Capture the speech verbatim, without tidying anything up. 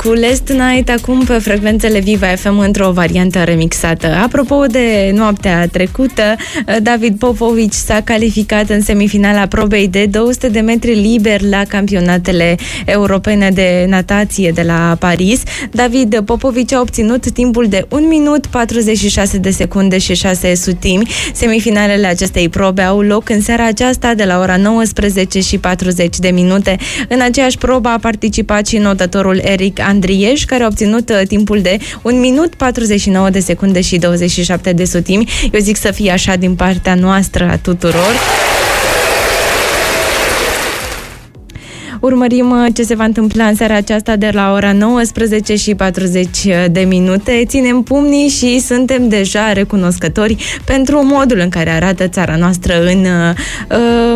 cu Last Night, acum pe frecvențele Viva F M într-o variantă remixată. Apropo de noaptea trecută, David Popovici s-a calificat în semifinala probei de două sute de metri liber la campionatele europene de natație de la Paris. David Popovici a obținut timpul de un minut, patruzeci și șase de secunde și șase sutimi. Semifinalele acestei probe au loc în seara aceasta de la ora nouăsprezece și patruzeci de minute. În aceeași probă a participat și notătorul Eric Andrieș, care a obținut timpul de un minut, patruzeci și nouă de secunde și douăzeci și șapte de sutimi. Eu zic să fie așa din partea noastră a tuturor. Urmărim ce se va întâmpla în seara aceasta de la ora nouăsprezece și patruzeci de minute. Ținem pumnii și suntem deja recunoscători pentru modul în care arată țara noastră în uh,